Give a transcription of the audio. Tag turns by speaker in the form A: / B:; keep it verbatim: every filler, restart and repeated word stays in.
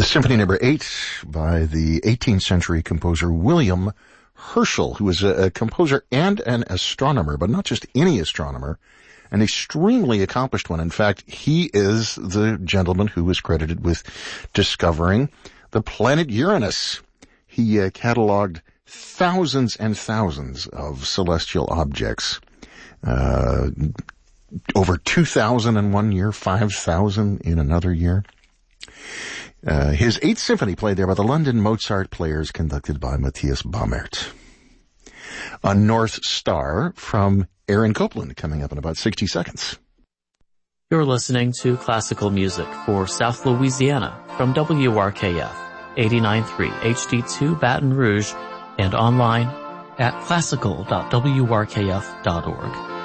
A: Symphony number eight by the eighteenth century composer William Herschel, who was a, a composer and an astronomer, but not just any astronomer, an extremely accomplished one. In fact, he is the gentleman who was credited with discovering the planet Uranus. He uh, cataloged thousands and thousands of celestial objects, uh, over two thousand in one year, five thousand in another year. Uh, his Eighth Symphony played there by the London Mozart Players, conducted by Matthias Baumert. A North Star from Aaron Copland, coming up in about sixty seconds.
B: You're listening to classical music for South Louisiana from W R K F, eighty-nine point three H D two Baton Rouge, and online at classical dot w r k f dot org.